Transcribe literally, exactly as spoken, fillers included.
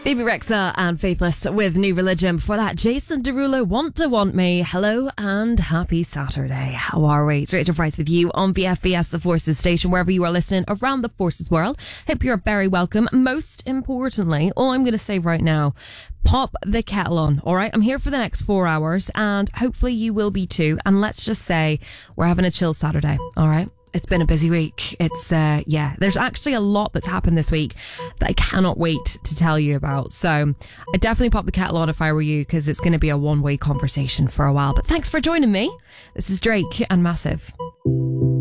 Baby Rexha and Faithless with New Religion. Before that, Jason Derulo, Want to Want Me. Hello and happy Saturday. How are we? It's Rachel Price with you on the F B S The Forces station, wherever you are listening around the Forces world. Hope you're very welcome. Most importantly, all I'm going to say right now, pop the kettle on, all right? I'm here for the next four hours and hopefully you will be too. And let's just say we're having a chill Saturday, all right? It's been a busy week. It's, uh, yeah, there's actually a lot that's happened this week that I cannot wait to tell you about. So I definitely pop the kettle on if I were you, because it's going to be a one-way conversation for a while. But thanks for joining me. This is Drake and Massive.